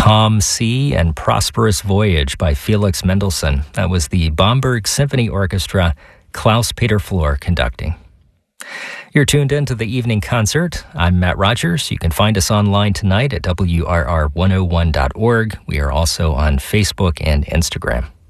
Calm Sea and Prosperous Voyage by Felix Mendelssohn. That was the Bamberg Symphony Orchestra, Klaus-Peter Flor conducting. You're tuned in to the evening concert. I'm Matt Rogers. You can find us online tonight at WRR101.org. We are also on Facebook and Instagram.